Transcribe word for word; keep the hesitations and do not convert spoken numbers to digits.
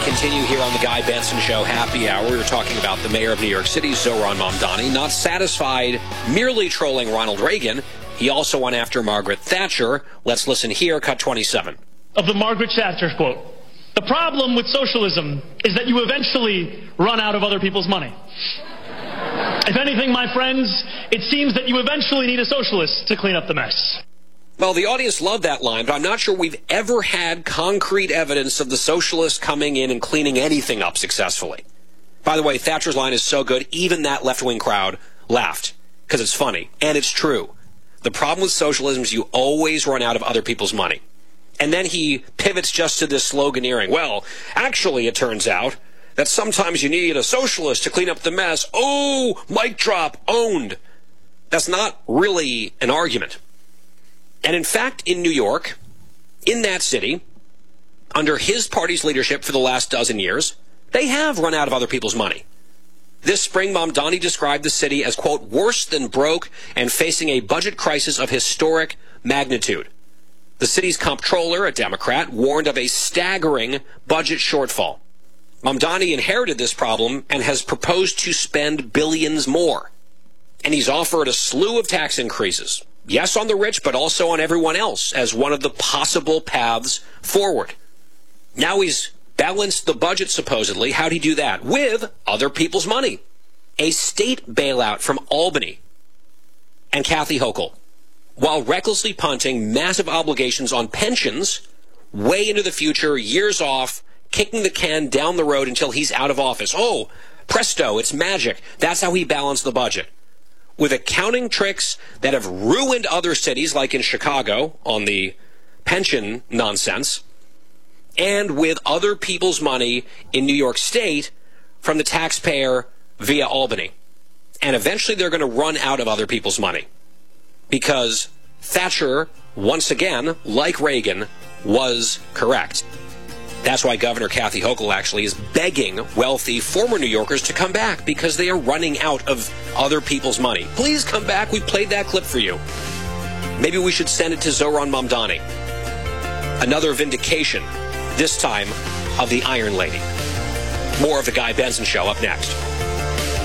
continue here on the Guy Benson Show Happy Hour. We were talking about the mayor of New York City, Zohran Mamdani, not satisfied merely trolling Ronald Reagan. He also went after Margaret Thatcher. Let's listen here, cut twenty-seven. Of the Margaret Thatcher quote. The problem with socialism is that you eventually run out of other people's money. If anything, my friends, it seems that you eventually need a socialist to clean up the mess. Well, the audience loved that line, but I'm not sure we've ever had concrete evidence of the socialists coming in and cleaning anything up successfully. By the way, Thatcher's line is so good, even that left-wing crowd laughed, because it's funny, and it's true. The problem with socialism is you always run out of other people's money. And then he pivots just to this sloganeering. Well, actually, it turns out that sometimes you need a socialist to clean up the mess. Oh, mic drop, owned. That's not really an argument. And in fact, in New York, in that city, under his party's leadership for the last dozen years, they have run out of other people's money. This spring, Mamdani described the city as, quote, worse than broke and facing a budget crisis of historic magnitude. The city's comptroller, a Democrat, warned of a staggering budget shortfall. Mamdani inherited this problem and has proposed to spend billions more. And he's offered a slew of tax increases. Yes, on the rich, but also on everyone else as one of the possible paths forward. Now he's balanced the budget, supposedly. How'd he do that? With other people's money. A state bailout from Albany and Kathy Hochul, while recklessly punting massive obligations on pensions way into the future, years off, kicking the can down the road until he's out of office. Oh, presto, it's magic. That's how he balanced the budget. With accounting tricks that have ruined other cities, like in Chicago, on the pension nonsense, and with other people's money in New York State from the taxpayer via Albany. And eventually they're going to run out of other people's money. Because Thatcher, once again, like Reagan, was correct. That's why Governor Kathy Hochul actually is begging wealthy former New Yorkers to come back because they are running out of other people's money. Please come back. We played that clip for you. Maybe we should send it to Zohran Mamdani. Another vindication, this time of the Iron Lady. More of the Guy Benson Show up next.